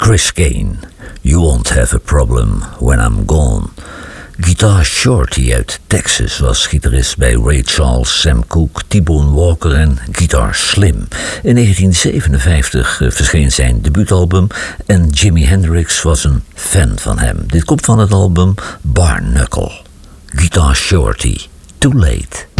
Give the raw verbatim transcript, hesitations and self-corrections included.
Chris Kane, You Won't Have a Problem When I'm Gone. Guitar Shorty uit Texas was gitarist bij Ray Charles, Sam Cooke, T-Bone Walker en Guitar Slim. In negentien zevenenvijftig verscheen zijn debuutalbum en Jimi Hendrix was een fan van hem. Dit komt van het album Barnacle. Guitar Shorty, Too Late.